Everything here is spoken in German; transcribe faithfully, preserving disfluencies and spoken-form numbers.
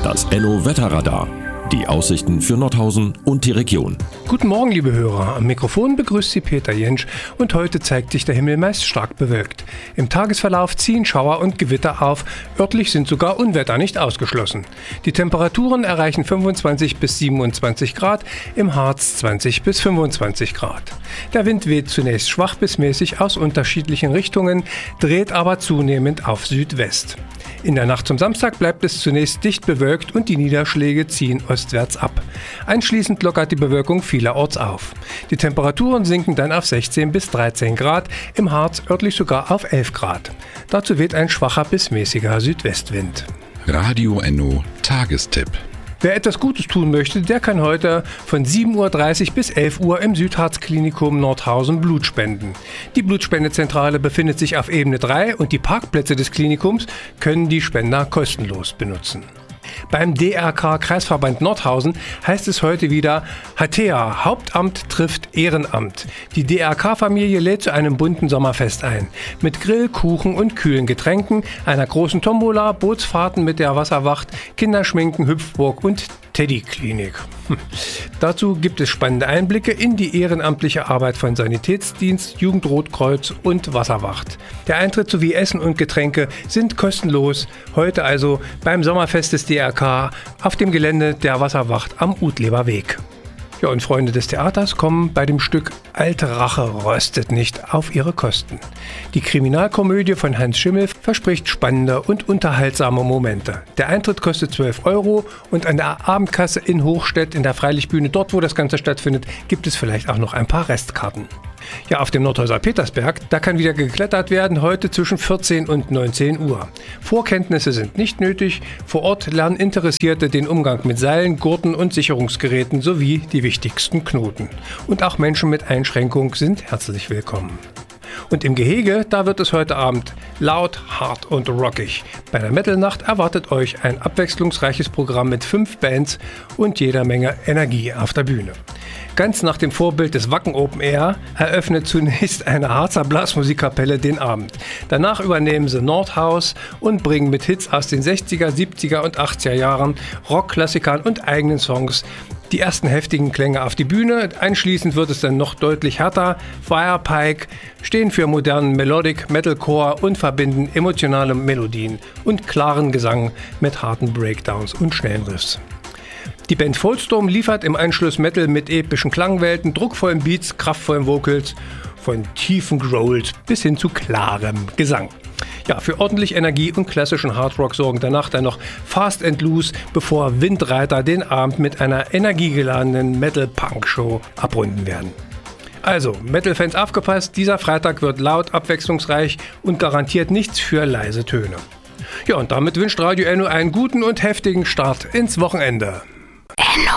Das Enno Wetterradar. Die Aussichten für Nordhausen und die Region. Guten Morgen, liebe Hörer. Am Mikrofon begrüßt Sie Peter Jentsch und heute zeigt sich der Himmel meist stark bewölkt. Im Tagesverlauf ziehen Schauer und Gewitter auf. Örtlich sind sogar Unwetter nicht ausgeschlossen. Die Temperaturen erreichen fünfundzwanzig bis siebenundzwanzig Grad, im Harz zwanzig bis fünfundzwanzig Grad. Der Wind weht zunächst schwach bis mäßig aus unterschiedlichen Richtungen, dreht aber zunehmend auf Südwest. In der Nacht zum Samstag bleibt es zunächst dicht bewölkt und die Niederschläge ziehen ostwärts ab. Anschließend lockert die Bewölkung vielerorts auf. Die Temperaturen sinken dann auf sechzehn bis dreizehn Grad, im Harz örtlich sogar auf elf Grad. Dazu weht ein schwacher bis mäßiger Südwestwind. Radio Enno Tagestipp. Wer etwas Gutes tun möchte, der kann heute von sieben Uhr dreißig bis elf Uhr im Südharz-Klinikum Nordhausen Blut spenden. Die Blutspendezentrale befindet sich auf Ebene drei und die Parkplätze des Klinikums können die Spender kostenlos benutzen. Beim D R K-Kreisverband Nordhausen heißt es heute wieder Hatea, Hauptamt trifft Ehrenamt. Die D R K-Familie lädt zu einem bunten Sommerfest ein. Mit Grill, Kuchen und kühlen Getränken, einer großen Tombola, Bootsfahrten mit der Wasserwacht, Kinderschminken, Hüpfburg und Teddy-Klinik. Hm. Dazu gibt es spannende Einblicke in die ehrenamtliche Arbeit von Sanitätsdienst, Jugendrotkreuz und Wasserwacht. Der Eintritt sowie Essen und Getränke sind kostenlos. Heute also beim Sommerfest des D R K auf dem Gelände der Wasserwacht am Utleber Weg. Ja, und Freunde des Theaters kommen bei dem Stück Alte Rache rostet nicht auf ihre Kosten. Die Kriminalkomödie von Hans Schimmel verspricht spannende und unterhaltsame Momente. Der Eintritt kostet zwölf Euro und an der Abendkasse in Hochstedt in der Freilichtbühne, dort wo das Ganze stattfindet, gibt es vielleicht auch noch ein paar Restkarten. Ja, auf dem Nordhäuser Petersberg, da kann wieder geklettert werden, heute zwischen vierzehn und neunzehn Uhr. Vorkenntnisse sind nicht nötig. Vor Ort lernen Interessierte den Umgang mit Seilen, Gurten und Sicherungsgeräten sowie die wichtigsten Knoten. Und auch Menschen mit Einschränkung sind herzlich willkommen. Und im Gehege, da wird es heute Abend laut, hart und rockig. Bei der Metal-Nacht erwartet euch ein abwechslungsreiches Programm mit fünf Bands und jeder Menge Energie auf der Bühne. Ganz nach dem Vorbild des Wacken Open Air eröffnet zunächst eine Harzer Blasmusikkapelle den Abend. Danach übernehmen sie Nordhaus und bringen mit Hits aus den sechziger, siebziger und achtziger Jahren, Rockklassikern und eigenen Songs die ersten heftigen Klänge auf die Bühne. Anschließend wird es dann noch deutlich härter. Firepike stehen für modernen Melodic Metalcore und verbinden emotionale Melodien und klaren Gesang mit harten Breakdowns und schnellen Riffs. Die Band Foldstorm liefert im Anschluss Metal mit epischen Klangwelten, druckvollen Beats, kraftvollen Vocals, von tiefen Growls bis hin zu klarem Gesang. Ja, für ordentlich Energie und klassischen Hardrock sorgen danach dann noch Fast and Loose, bevor Windreiter den Abend mit einer energiegeladenen Metal-Punk-Show abrunden werden. Also, Metal-Fans aufgepasst, dieser Freitag wird laut, abwechslungsreich und garantiert nichts für leise Töne. Ja, und damit wünscht Radio Enno einen guten und heftigen Start ins Wochenende. Enno.